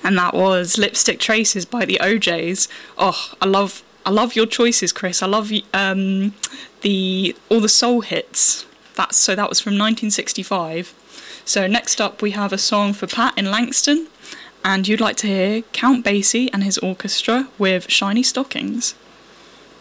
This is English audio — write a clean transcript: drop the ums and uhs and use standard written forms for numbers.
And that was Lipstick Traces by the OJs. Oh, I love your choices, Chris. I love all the soul hits. That was from 1965. So next up we have a song for Pat in Langston, and you'd like to hear Count Basie and his orchestra with Shiny Stockings.